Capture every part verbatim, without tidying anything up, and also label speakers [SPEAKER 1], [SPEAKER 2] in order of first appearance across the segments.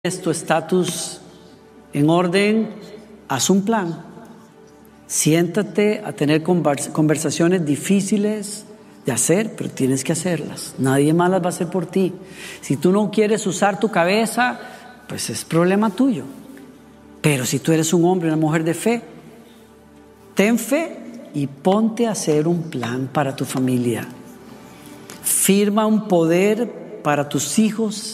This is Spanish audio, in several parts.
[SPEAKER 1] tu estatus en orden, haz un plan. Siéntate a tener conversaciones difíciles de hacer, pero tienes que hacerlas. Nadie más las va a hacer por ti. Si tú no quieres usar tu cabeza, pues es problema tuyo. Pero si tú eres un hombre, una mujer de fe, ten fe y ponte a hacer un plan para tu familia. Firma un poder para tus hijos.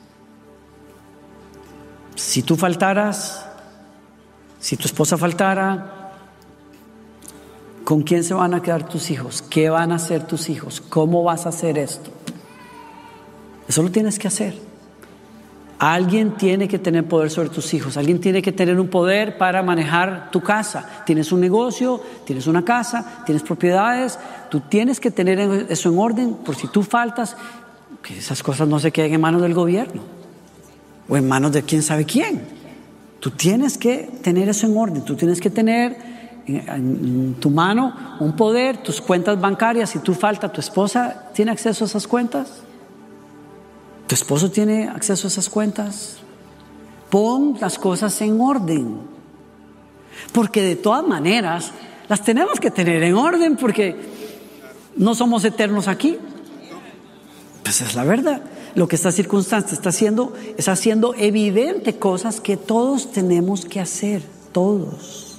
[SPEAKER 1] Si tú faltaras, si tu esposa faltara, ¿con quién se van a quedar tus hijos? ¿Qué van a hacer tus hijos? ¿Cómo vas a hacer esto? Eso lo tienes que hacer. Alguien tiene que tener poder sobre tus hijos. Alguien tiene que tener un poder para manejar tu casa. Tienes un negocio, tienes una casa, tienes propiedades. Tú tienes que tener eso en orden, por si tú faltas, que esas cosas no se queden en manos del gobierno o en manos de quién sabe quién. Tú tienes que tener eso en orden. Tú tienes que tener en tu mano un poder, tus cuentas bancarias. Si tú faltas, ¿tu esposa tiene acceso a esas cuentas? ¿Tu esposo tiene acceso a esas cuentas? Pon las cosas en orden, porque de todas maneras las tenemos que tener en orden, porque no somos eternos aquí. Pues es la verdad. Lo que esta circunstancia está haciendo es haciendo evidente cosas que todos tenemos que hacer, todos.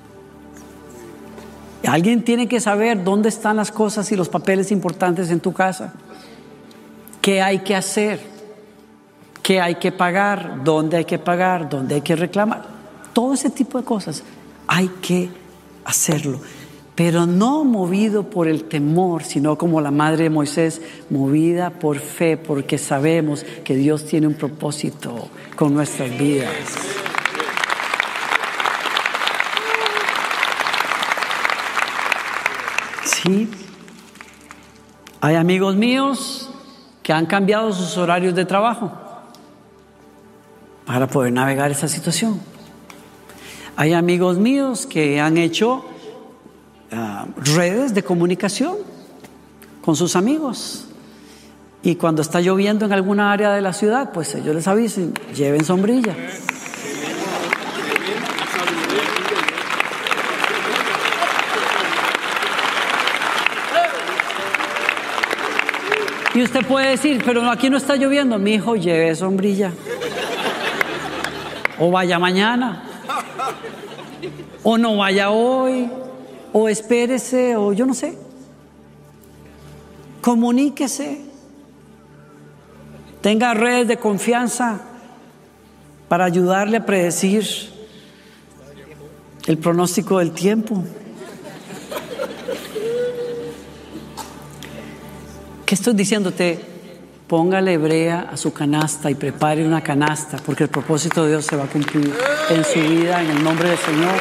[SPEAKER 1] Alguien tiene que saber dónde están las cosas y los papeles importantes en tu casa. ¿Qué hay que hacer? ¿Qué hay que pagar? ¿Dónde hay que pagar? ¿Dónde hay que reclamar? Todo ese tipo de cosas hay que hacerlo, pero no movido por el temor, sino como la madre de Moisés, movida por fe, porque sabemos que Dios tiene un propósito con nuestras vidas. Sí, hay amigos míos que han cambiado sus horarios de trabajo para poder navegar esa situación. Hay amigos míos que han hecho uh, redes de comunicación con sus amigos, y cuando está lloviendo en alguna área de la ciudad, pues ellos les avisen, lleven sombrilla. Y usted puede decir, pero aquí no está lloviendo. Mi hijo, lleve sombrilla. O vaya mañana. O no vaya hoy. O espérese, o yo no sé. Comuníquese. Tenga redes de confianza para ayudarle a predecir el pronóstico del tiempo. ¿Qué estoy diciéndote? Póngale brea a su canasta y prepare una canasta, porque el propósito de Dios se va a cumplir en su vida, en el nombre del Señor.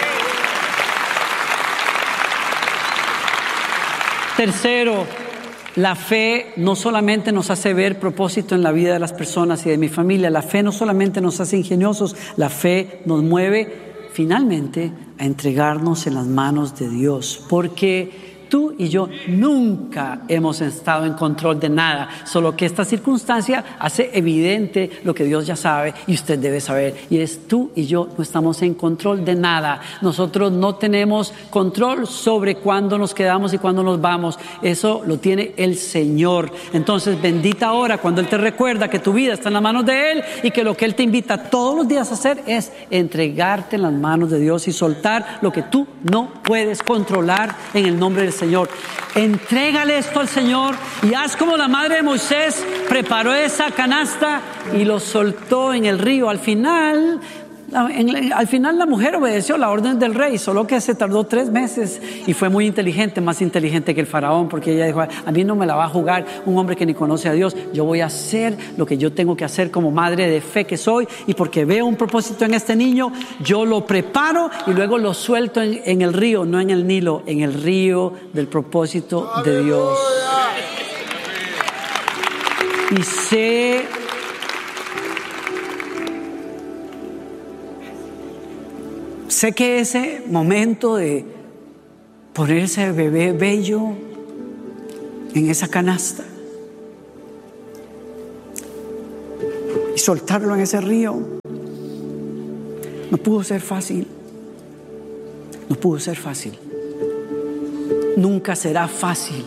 [SPEAKER 1] Tercero, la fe no solamente nos hace ver propósito en la vida de las personas y de mi familia. La fe no solamente nos hace ingeniosos, la fe nos mueve finalmente a entregarnos en las manos de Dios, porque tú y yo nunca hemos estado en control de nada, solo que esta circunstancia hace evidente lo que Dios ya sabe y usted debe saber, y es tú y yo no estamos en control de nada. Nosotros no tenemos control sobre cuándo nos quedamos y cuándo nos vamos. Eso lo tiene el Señor. Entonces, bendita hora cuando Él te recuerda que tu vida está en las manos de Él y que lo que Él te invita todos los días a hacer es entregarte en las manos de Dios y soltar lo que tú no puedes controlar en el nombre del Señor. Señor, entrégale esto al Señor y haz como la madre de Moisés preparó esa canasta y lo soltó en el río. Al final, en, al final la mujer obedeció la orden del rey, solo que se tardó tres meses y fue muy inteligente, más inteligente que el faraón, porque ella dijo, a mí no me la va a jugar un hombre que ni conoce a Dios. Yo voy a hacer lo que yo tengo que hacer como madre de fe que soy, y porque veo un propósito en este niño, yo lo preparo y luego lo suelto en, en el río, no en el Nilo, en el río del propósito de Dios. Y sé Sé que ese momento de poner ese bebé bello en esa canasta y soltarlo en ese río. No pudo ser fácil. No pudo ser fácil. Nunca será fácil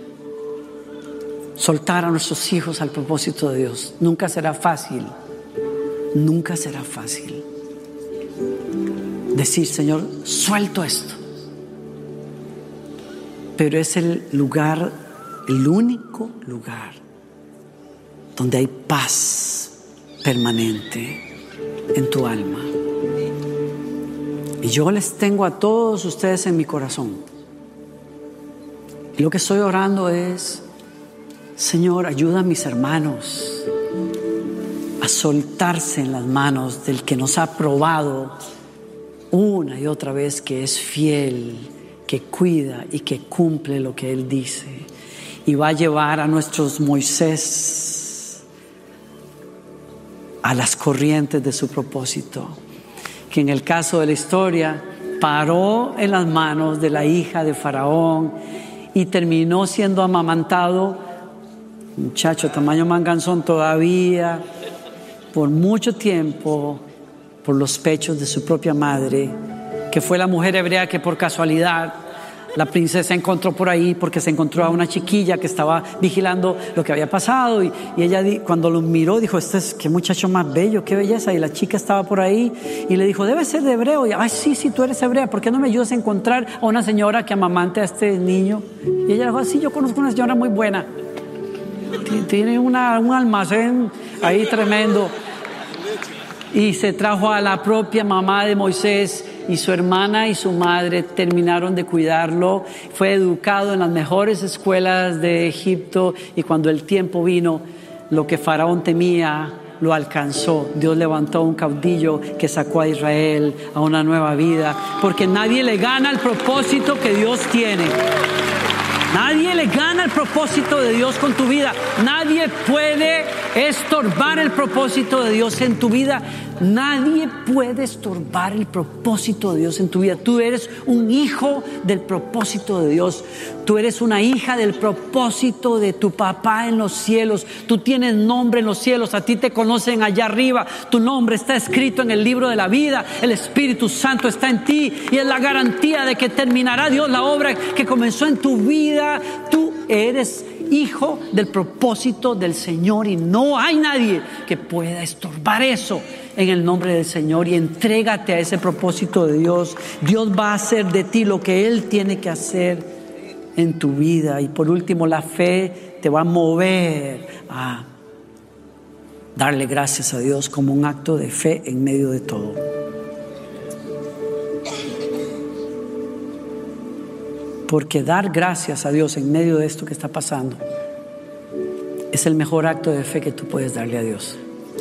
[SPEAKER 1] soltar a nuestros hijos al propósito de Dios. Nunca será fácil. Nunca será fácil decir, Señor, suelto esto. Pero es el lugar, el único lugar donde hay paz permanente en tu alma. Y yo les tengo a todos ustedes en mi corazón. Y lo que estoy orando es, Señor, ayuda a mis hermanos a soltarse en las manos del que nos ha probado una y otra vez que es fiel, que cuida y que cumple lo que Él dice. Y va a llevar a nuestros Moisés a las corrientes de su propósito, que en el caso de la historia paró en las manos de la hija de Faraón y terminó siendo amamantado, muchacho tamaño manganzón todavía, por mucho tiempo, por los pechos de su propia madre, que fue la mujer hebrea que por casualidad la princesa encontró por ahí, porque se encontró a una chiquilla que estaba vigilando lo que había pasado, y, y ella cuando lo miró dijo, este es qué muchacho más bello, qué belleza, y la chica estaba por ahí y le dijo, debe ser de hebreo. Y, ay, sí, sí, tú eres hebrea, ¿por qué no me ayudas a encontrar a una señora que amamante a este niño? Y ella dijo, sí, yo conozco una señora muy buena, tiene una, un almacén ahí tremendo. Y se trajo a la propia mamá de Moisés, y su hermana y su madre terminaron de cuidarlo. Fue educado en las mejores escuelas de Egipto, y cuando el tiempo vino, lo que Faraón temía lo alcanzó. Dios levantó un caudillo que sacó a Israel a una nueva vida, porque nadie le gana el propósito que Dios tiene. Nadie le gana el propósito de Dios con tu vida. Nadie puede estorbar el propósito de Dios en tu vida. Nadie puede estorbar el propósito de Dios en tu vida. Tú eres un hijo del propósito de Dios. Tú eres una hija del propósito de tu papá en los cielos. Tú tienes nombre en los cielos. A ti te conocen allá arriba. Tu nombre está escrito en el libro de la vida. El Espíritu Santo está en ti, y es la garantía de que terminará Dios la obra que comenzó en tu vida. Tú eres hijo del propósito del Señor, y no hay nadie que pueda estorbar eso en el nombre del Señor. Y entrégate a ese propósito de Dios. Dios va a hacer de ti lo que Él tiene que hacer en tu vida. Y por último, la fe te va a mover a darle gracias a Dios como un acto de fe en medio de todo. Porque dar gracias a Dios en medio de esto que está pasando es el mejor acto de fe que tú puedes darle a Dios.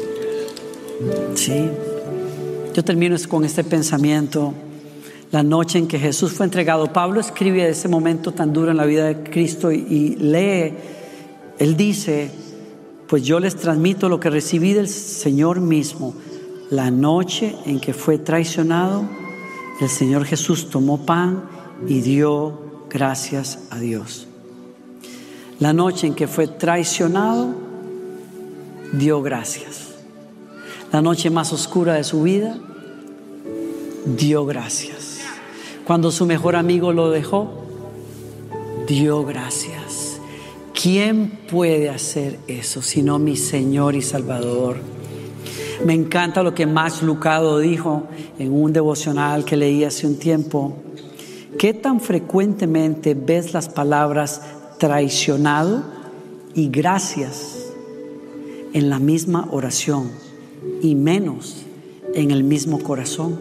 [SPEAKER 1] Sí. Yo termino con este pensamiento. La noche en que Jesús fue entregado, Pablo escribe de ese momento tan duro en la vida de Cristo y, y lee. Él dice, pues yo les transmito lo que recibí del Señor mismo. La noche en que fue traicionado, el Señor Jesús tomó pan y dio gracias a Dios. La noche en que fue traicionado, dio gracias. La noche más oscura de su vida, dio gracias. Cuando su mejor amigo lo dejó, dio gracias. ¿Quién puede hacer eso sino mi Señor y Salvador? Me encanta lo que Max Lucado dijo en un devocional que leí hace un tiempo. ¿Qué tan frecuentemente ves las palabras traicionado y gracias en la misma oración y menos en el mismo corazón?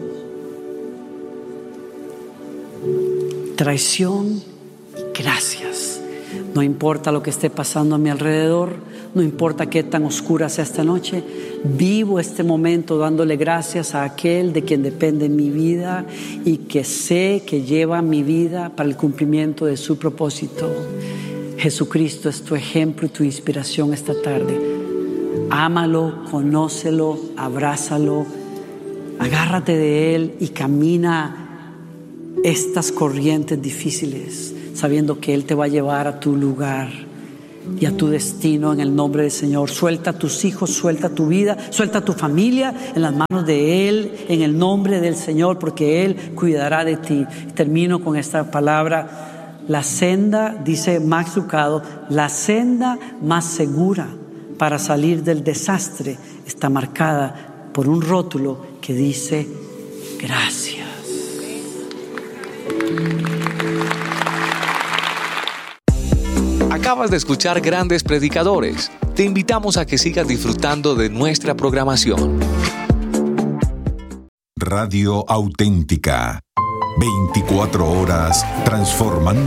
[SPEAKER 1] Traición y gracias. No importa lo que esté pasando a mi alrededor, no importa qué tan oscura sea esta noche, vivo este momento dándole gracias a aquel de quien depende mi vida y que sé que lleva mi vida para el cumplimiento de su propósito. Jesucristo es tu ejemplo y tu inspiración esta tarde. Ámalo, conócelo, abrázalo, agárrate de Él y camina estas corrientes difíciles, sabiendo que Él te va a llevar a tu lugar y a tu destino en el nombre del Señor. Suelta a tus hijos, suelta tu vida, suelta a tu familia en las manos de Él, en el nombre del Señor, porque Él cuidará de ti. Termino con esta palabra. La senda, dice Max Lucado, la senda más segura para salir del desastre está marcada por un rótulo que dice gracias.
[SPEAKER 2] Acabas de escuchar Grandes Predicadores. Te invitamos a que sigas disfrutando de nuestra programación.
[SPEAKER 3] Radio Auténtica. veinticuatro horas transformando